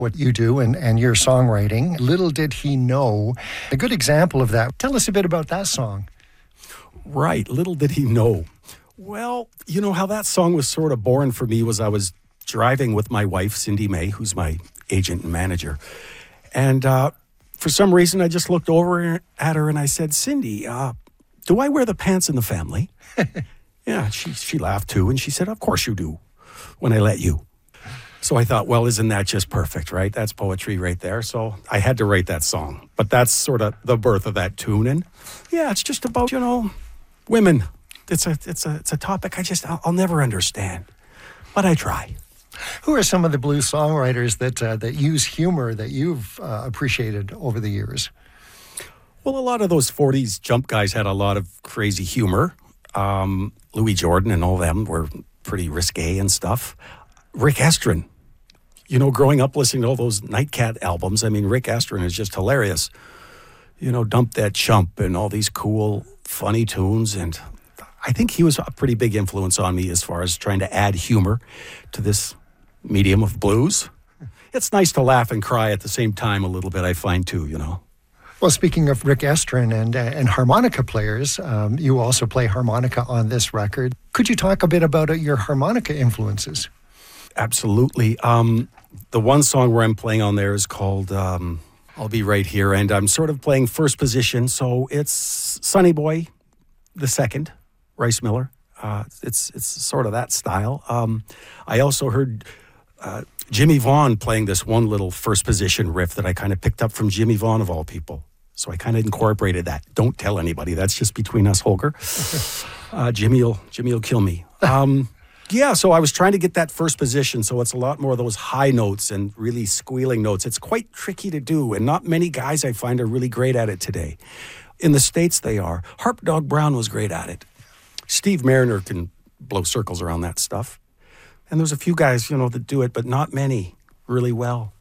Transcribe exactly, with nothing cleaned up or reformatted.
what you do and, and your songwriting. Little Did He Know, a good example of that. Tell us a bit about that song. Right, Little Did He Know. Well, you know how that song was sort of born for me was I was driving with my wife, Cindy May, who's my agent and manager. And uh, for some reason, I just looked over at her and I said, Cindy, uh, do I wear the pants in the family? Yeah, she, she laughed too. And she said, of course you do, when I let you. So I thought, well, isn't that just perfect, right? That's poetry right there. So I had to write that song. But that's sort of the birth of that tune. And yeah, it's just about, you know, women. It's a it's a it's a topic I just I'll, I'll never understand, but I try. Who are some of the blues songwriters that uh, that use humor that you've uh, appreciated over the years? Well, a lot of those forties jump guys had a lot of crazy humor. Um, Louis Jordan and all them were pretty risque and stuff. Rick Estrin, you know, growing up listening to all those Nightcat albums, I mean, Rick Estrin is just hilarious. You know, Dump That Chump and all these cool, funny tunes. And I think he was a pretty big influence on me as far as trying to add humor to this medium of blues. It's nice to laugh and cry at the same time a little bit, I find, too, you know. Well, speaking of Rick Estrin and, uh, and harmonica players, um, you also play harmonica on this record. Could you talk a bit about uh, your harmonica influences? Absolutely. Um, the one song where I'm playing on there is called um, I'll Be Right Here, and I'm sort of playing first position, so it's Sonny Boy, the second, Rice Miller. Uh, it's it's sort of that style. Um, I also heard uh, Jimmy Vaughn playing this one little first position riff that I kind of picked up from Jimmy Vaughn, of all people. So I kind of incorporated that. Don't tell anybody. That's just between us, Holger. Uh, Jimmy will Jimmy will kill me. Um, Yeah, so I was trying to get that first position, so it's a lot more of those high notes and really squealing notes. It's quite tricky to do, and not many guys I find are really great at it today. In the States, they are. Harp Dog Brown was great at it. Steve Mariner can blow circles around that stuff. And there's a few guys, you know, that do it, but not many really well.